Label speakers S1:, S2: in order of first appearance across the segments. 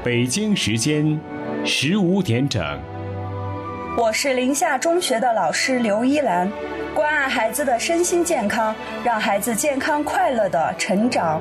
S1: 北京时间15点整。
S2: 我是临夏中学的老师刘依兰，关爱孩子的身心健康，让孩子健康快乐的成长。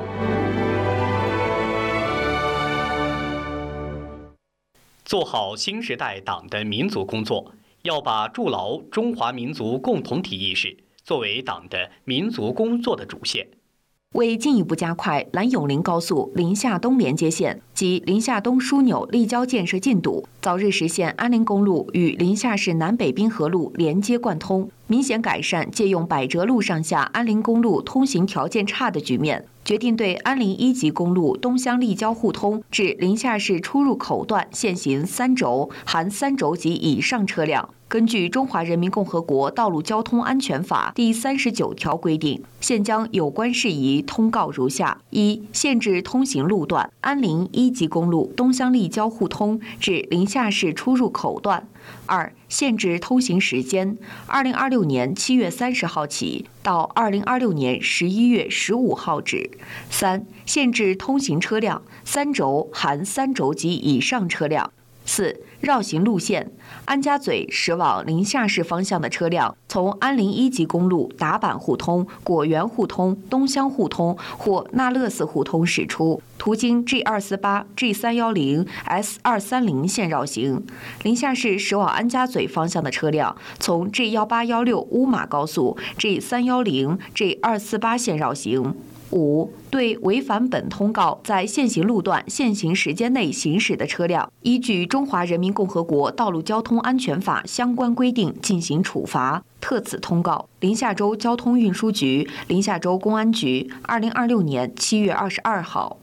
S3: 做好新时代党的民族工作，要把筑牢中华民族共同体意识作为党的民族工作的主线。
S4: 为进一步加快兰永林高速临夏东连接线及临夏东枢纽立交建设进度，早日实现安林公路与临夏市南北滨河路连接贯通，明显改善借用百折路上下安林公路通行条件差的局面，决定对安林1级公路东乡立交互通至临夏市出入口段限行3轴（含3轴及以上车辆）。根据《中华人民共和国道路交通安全法》第39条规定，现将有关事宜通告如下：一、限制通行路段：安林1级公路东乡立交互通至临夏市出入口段；二、限制通行时间：2026年7月30号起到2026年11月15号止；三、限制通行车辆3轴（含3轴及以上车辆）。四、绕行路线：安家嘴驶往临夏市方向的车辆，从安林1级公路达坂互通、果园互通、东乡互通或那乐寺互通驶出，途经 G248、G310、S230 线绕行。临夏市驶往安家嘴方向的车辆，从 G1816 乌马高速、G310、G248 线绕行。五、对违反本通告在现行路段限行时间内行驶的车辆，依据《中华人民共和国道路交通安全法》相关规定进行处罚。特此通告：临夏州交通运输局、临夏州公安局，2026年7月22号。